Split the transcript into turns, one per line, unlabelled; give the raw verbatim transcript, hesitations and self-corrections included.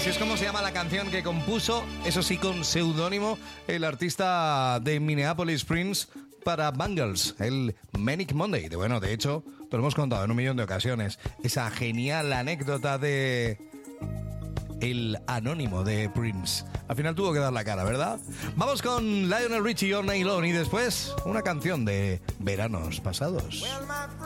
Así es como se llama la canción que compuso, eso sí con seudónimo, el artista de Minneapolis, Prince, para Bangles, el Manic Monday. De, bueno, de hecho, te lo hemos contado en un millón de ocasiones. Esa genial anécdota de el anónimo de Prince. Al final tuvo que dar la cara, ¿verdad? Vamos con Lionel Richie, All Night Long, y después una canción de veranos pasados.